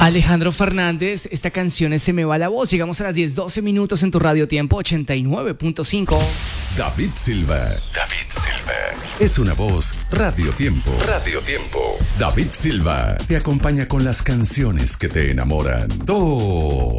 Alejandro Fernández, esta canción es Se me va la voz. Llegamos a las 10:12 minutos en tu radio tiempo 89.5. David Silva. David Silva. Es una voz Radio Tiempo. Radio Tiempo. David Silva te acompaña con las canciones que te enamoran. Todo.